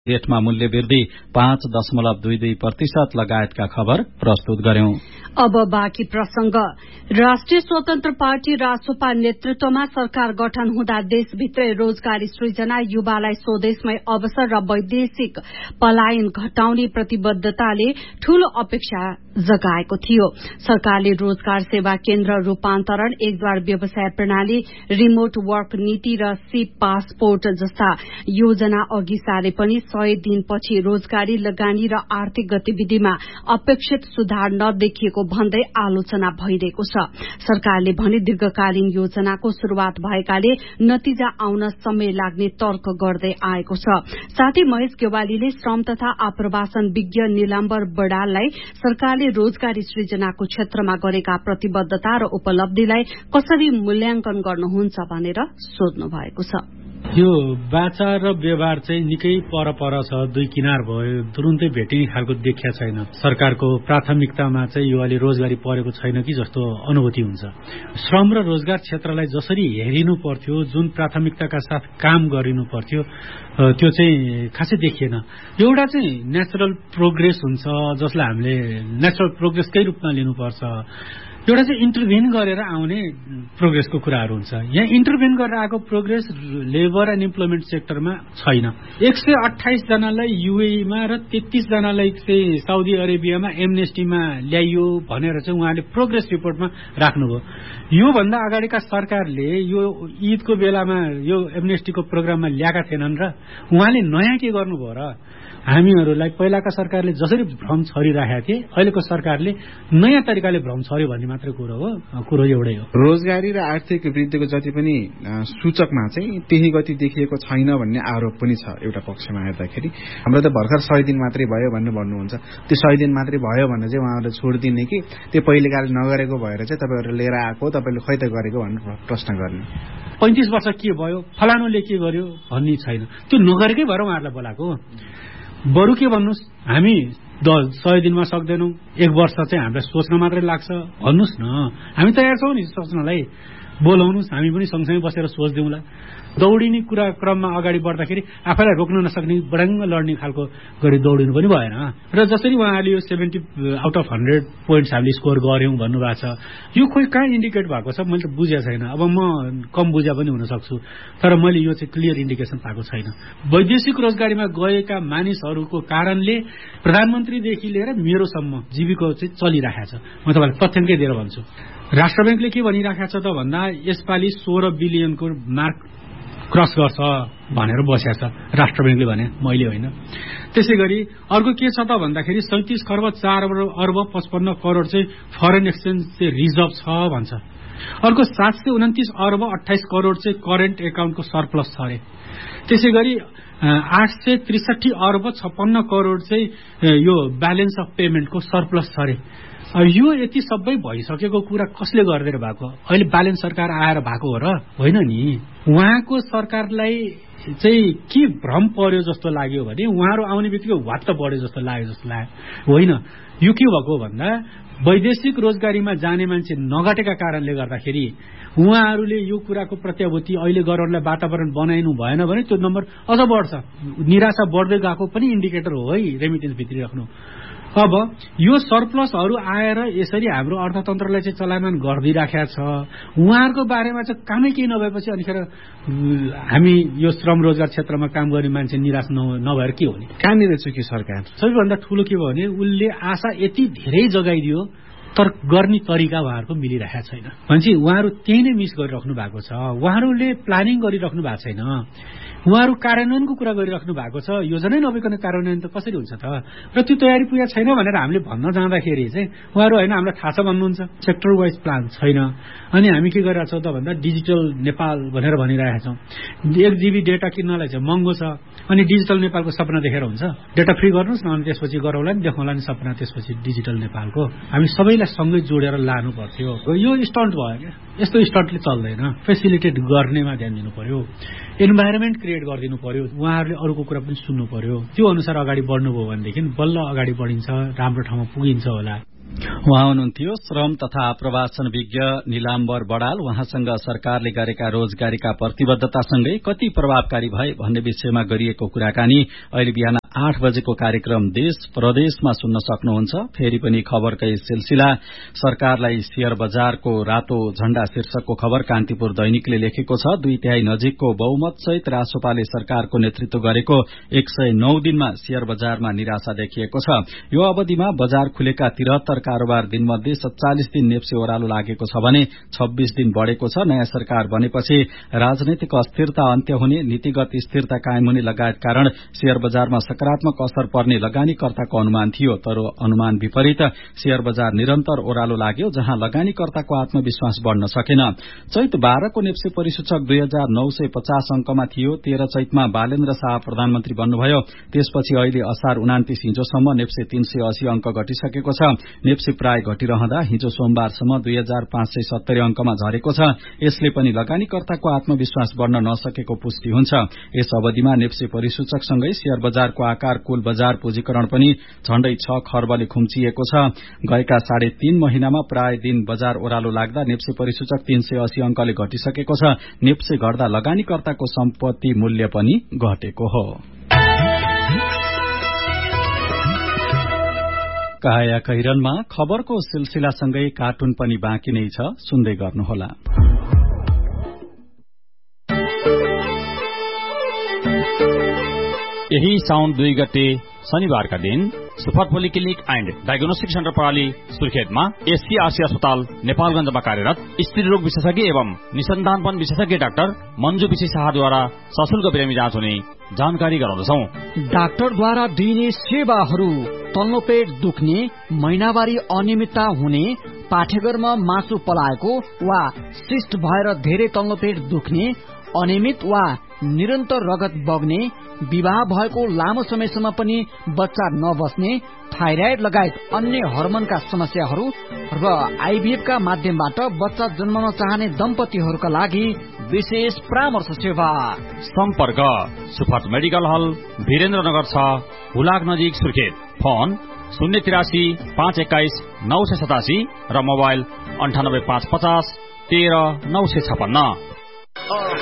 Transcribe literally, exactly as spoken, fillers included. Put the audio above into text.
रेटमा मूल्य वृद्धि पाँच दशमलव दुई दुई प्रतिशत लगायतका खबर प्रस्तुत गर्यौं। अब बाँकी प्रसंग। राष्ट्रिय स्वतन्त्र पार्टी रासोपा नेतृत्वमा सरकार गठन हुँदा देशभित्रै रोजगारी सृजना, युवालाई स्वदेशमै अवसर र वैदेशिक पलायन घटाउने प्रतिबद्धताले ठूलो अपेक्षा जगाएको थियो। सरकारले रोजगार सेवा केन्द्र रूपान्तरण, एकद्वार व्यवसाय प्रणाली, रिमोट वर्क नीति र सिप पासपोर्ट जस्ता योजना अघि सारे पनि सय दिनपछि रोजगारी, लगानी र आर्थिक गतिविधिमा अपेक्षित सुधार नदेखिएको भन्दै आलोचना भइरहेको छ। सरकारले भने दीर्घकालीन योजनाको शुरूआत भएकाले नतिजा आउन समय लाग्ने तर्क गर्दै आएको छ। साथै महेश गेवालीले श्रम तथा आप्रवासन विज्ञ निलाम्बर बडाललाई सरकारले रोजगारी सृजनाको क्षेत्रमा गरेका प्रतिबद्धता र उपलब्धिलाई कसरी मूल्याङ्कन गर्नुहुन्छ भनेर सोध्नु भएको छ। यो बाचा र व्यवहार चाहिँ निकै पर पर छ, दुई किनार भयो, तुरुन्तै भेटिने खालको देखिया छैन। सरकारको प्राथमिकतामा चाहिँ यो अलि रोजगारी परेको छैन कि जस्तो अनुभूति हुन्छ। श्रम र रोजगार क्षेत्रलाई जसरी हेरिनु पर्थ्यो, जुन प्राथमिकताका साथ काम गरिनु पर्थ्यो, त्यो चाहिँ खासै देखिएन। एउटा चाहिँ नेचुरल प्रोग्रेस हुन्छ जसलाई हामीले नेचुरल प्रोग्रेसकै रूपमा लिनुपर्छ। एउटा चाहिँ इन्टरभेन गरेर आउने प्रोग्रेसको कुराहरू हुन्छ। यहाँ इन्टरभेन गरेर आएको प्रोग्रेस लेबर एन्ड इम्प्लोइमेन्ट सेक्टरमा छैन। एक सय अठाइस जनालाई युएईमा र तेत्तीस जनालाई चाहिँ साउदी अरेबियामा एमनेस्टीमा ल्याइयो भनेर चाहिँ उहाँले प्रोग्रेस रिपोर्टमा राख्नुभयो। योभन्दा अगाडिका सरकारले यो ईदको बेलामा यो एमनेस्टीको प्रोग्राममा ल्याएका थिएनन् र उहाँले नयाँ के गर्नुभयो र? हामीहरूलाई पहिलाका सरकारले जसरी भ्रम छरिराखेका थिए, अहिलेको सरकारले नयाँ तरिकाले भ्रम छर्यो भन्ने मात्र कुरो हो। कुरो एउटै हो। रोजगारी र आर्थिक वृद्धिको जति पनि सूचकमा चाहिँ त्यही गति देखिएको छैन भन्ने आरोप पनि छ। एउटा पक्षमा हेर्दाखेरि हाम्रो त भर्खर सय दिन मात्रै भयो भनेर भन्नुहुन्छ। त्यो सय दिन मात्रै भयो भने चाहिँ उहाँहरूले छोडिदिने कि त्यो पहिलेकाले नगरेको भएर चाहिँ तपाईँहरू लिएर आएको, तपाईँले खै त गरेको भनेर प्रश्न गर्ने। पैंतिस वर्ष के भयो, फलानुले के गर्यो भन्ने छैन। त्यो नगरेकै भएर उहाँहरूलाई बोलाएको। बरु के भन्नुहोस्, हामी सय दिनमा सक्दैनौँ, एक वर्ष चाहिँ हामीलाई सोच्न मात्रै लाग्छ भन्नुहोस् न। हामी तयार छौँ नि सोच्नलाई। बोलाउनुहोस्, हामी पनि सँगसँगै बसेर सोच्दिउँला। दौडिने कुरा क्रममा अगाडि बढ्दाखेरि आफैलाई रोक्न नसक्ने बडङ्ग लड्ने खालको गरी दौडिनु पनि भएन। र जसरी उहाँले यो seventy out of hundred points हामीले स्कोर गऱ्यौँ भन्नुभएको छ, यो खोइ कहाँ इन्डिकेट भएको छ मैले त बुझेको छैन। अब म कम बुझा पनि हुन सक्छु, तर मैले यो चाहिँ क्लियर इन्डिकेसन पाएको छैन। वैदेशिक रोजगारीमा गएका मानिसहरूको कारणले प्रधानमन्त्रीदेखि लिएर मेरोसम्म जीविका चाहिँ चलिरहेको छ। म तपाईँलाई तथ्याङ्कै दिएर भन्छु। राष्ट्र ब्याङ्कले के भनिराखेको छ त भन्दा यसपालि सोह्र बिलियनको मार्क क्रस गर्छ भनेर बसेको छ राष्ट्र ब्याङ्कले भने, मैले होइन। त्यसै गरी अर्को के छ त भन्दाखेरि सैंतिस खर्ब चार अर्ब पचपन्न करोड चाहिँ फरेन एक्सचेन्ज चाहिँ रिजर्भ छ भन्छ। अर्को सात सय उन्तिस अर्ब अठाइस करोड चाहिँ करेन्ट एकाउन्टको सरप्लस छ अरे। त्यसै गरी आठ सय त्रिसठी अर्ब छप्पन्न करोड चाहिँ यो ब्यालेन्स अफ पेमेन्टको सरप्लस छ अरे। यो यति सबै भइसकेको कुरा कसले गरिदिएर भएको? अहिले ब्यालेन्स सरकार आएर भएको हो र? होइन नि। उहाँको सरकारलाई चाहिँ के भ्रम पर्यो जस्तो लाग्यो भने उहाँहरू आउने बित्तिकै वात्त बढ्यो जस्तो लाग्यो जस्तो लाग्यो होइन। यो के भएको भन्दा वैदेशिक रोजगारीमा जाने मान्छे नघटेका कारणले गर्दाखेरि उहाँहरूले यो कुराको प्रत्याभूति अहिले गराउनलाई वातावरण बनाइनु भएन भने त्यो नम्बर अझ बढ्छ। निराशा बढ्दै गएको पनि इन्डिकेटर हो है रेमिटेन्स भित्रिराख्नु। अब यो सरप्लसहरू आएर यसरी हाम्रो अर्थतन्त्रलाई चाहिँ चलायमान गरिदिइराखेको छ। उहाँहरूको बारेमा चाहिँ कामै केही नभएपछि अनिखेर हामी यो श्रम रोजगार क्षेत्रमा काम गर्ने मान्छे निराश नभएर के हो नि? कहाँनिर चुकी सरकार? सबैभन्दा ठुलो के भयो भने उसले आशा यति धेरै जगाइदियो तर गर्ने तरिका उहाँहरूको मिलिरहेको छैन। भनेपछि उहाँहरू त्यही नै मिस गरिराख्नु भएको छ। उहाँहरूले प्लानिङ गरिराख्नु भएको छैन। उहाँहरू कार्यान्वयनको कुरा गरिराख्नु भएको छ। योजनै नभइकन कार्यान्वयन त कसरी हुन्छ त? र त्यो तयारी पुरा छैन भनेर हामीले भन्न जाँदाखेरि चाहिँ उहाँहरू होइन हामीलाई थाहा छ भन्नुहुन्छ। सेक्टर वाइज प्लान छैन। अनि हामी के गरिरहेको छौँ त भन्दा डिजिटल नेपाल भनेर भनिरहेका छौँ। एक जिबी डेटा किन्नलाई चाहिँ महँगो छ। अनि डिजिटल नेपालको सपना देखेर हुन्छ? डेटा फ्री गर्नुहोस् न, अनि त्यसपछि गरौँला नि, देखाउँला नि सपना त्यसपछि डिजिटल नेपालको। हामी सबैलाई सँगै जोडेर लानु पर्थ्यो। यो स्टन्ट भयो क्या। यस्तो स्टन्टले चल्दैन। फेसिलिटेट गर्नेमा ध्यान दिनु पर्यो, इन्भाइरोमेन्ट क्रिएट गरिदिनु पर्यो, उहाँहरूले अरूको कुरा पनि सुन्नु पर्यो। त्यो अनुसार अगाडि बढ्नुभयो भनेदेखि बल्ल अगाडि बढिन्छ, राम्रो ठाउँमा पुगिन्छ होला। उहाँ हुनुहुन्थ्यो श्रम तथा आप्रवासन विज्ञ निलाम्बर बडाल। उहाँसँग सरकारले गरेका रोजगारीका प्रतिबद्धतासँगै कति प्रभावकारी भए भन्ने विषयमा गरिएको कुराकानी अहिले बिहान आठ बजेको कार्यक्रम देश प्रदेशमा सुन्न सक्नुहुन्छ। फेरि पनि खबरकै सिलसिला सरकारलाई शेयर बजारको रातो झण्डा शीर्षकको खबर कान्तिपुर दैनिकले लेखेको छ। दुई तिहाई नजिकको बहुमत सहित रासोपाले सरकारको नेतृत्व गरेको एक सय नौ दिनमा शेयर बजारमा निराशा देखिएको छ। यो अवधिमा बजार खुलेका तिहत्तर कारोबार दिनमध्ये सत्तालिस दिन नेप्से ओह्रालो लागेको छ भने छब्बीस दिन बढ़ेको छ। नयाँ सरकार बनेपछि राजनैतिक अस्थिरता अन्त्य हुने, नीतिगत स्थिरता कायम हुने लगायत कारण शेयर बजारमा सकारात्मक असर पर्ने लगानीकर्ताको अनुमान थियो। तर अनुमान विपरीत शेयर बजार निरन्तर ओह्रालो लाग्यो, जहाँ लगानीकर्ताको आत्मविश्वास बढ़न सकेन। चैत बाह्रको नेप्से परिसूचक दुई हजार नौ सय पचास अंकमा थियो। तेह्र चैतमा बालेन्द्र शाह प्रधानमन्त्री बन्नुभयो। त्यसपछि अहिले असार उनातिस हिजोसम्म नेप्से तीन सय अस्सी अंक घटिसकेको छ। नेप्से प्राय घटिरहँदा हिजो सोमबारसम्म दुई हजार पाँच सय सत्तरी अंकमा झरेको छ। यसले पनि लगानीकर्ताको आत्मविश्वास बढ़न नसकेको पुष्टि हुन्छ। यस अवधिमा नेप्से परिसूचकसँगै शेयर बजारको आकार कुल बजार पुँजीकरण पनि झण्डै छ खर्बले खुम्चिएको छ। गएका साढे तीन महिनामा प्राय दिन बजार ओह्रालो लाग्दा नेप्से परिसूचक तीन सय अस्सी अंकले घटिसकेको छ। नेप्से घट्दा लगानीकर्ताको सम्पत्ति मूल्य पनि घटेको हो। काया कैरनमा खबरको सिलसिलासँगै कार्टुन पनि बाँकी नै छ, सुन्दै गर्नुहोला। यही साउन दुई गते शनिबारका दिन super polyclinic and diagnostic centre प्रणाली सुर्खेतमा एससीआरसी अस्पताल नेपालगंजमा कार्यरत स्त्री रोग विशेषज्ञ एवं निसन्तानपन विशेषज्ञ डाक्टर मञ्जु विशी शाहद्वारा सशुल्क बिरामी जाँच हुने जानकारी गराउँदछौ। डाक्टरद्वारा दिइने सेवाहरू तल्लो पेट दुख्ने, महिनावारी अनियमितता हुने, पाठेघरमा मासु पलाएको वा सिस्ट भएर धेरै तल्लो पेट दुख्ने, अनियमित वा निरन्तर रगत बग्ने, विवाह भएको लामो समयसम्म पनि बच्चा नबस्ने, थाइराइड लगायत अन्य हर्मोनका समस्याहरू र आईभीएफ का माध्यमबाट बच्चा जन्माउन चाहने दम्पतिहरूका लागि विशेष परामर्श सेवा। सम्पर्क सुफट मेडिकल हल, वीरेन्द्रनगर छ, हुलाक नजिक, सुर्खेत। फोन शून्य तिरासी पाँच एक्काइस नौ सय सतासी र मोबाइल अन्ठानब्बे पाँच पचास तेह्र नौ सय छपन्न।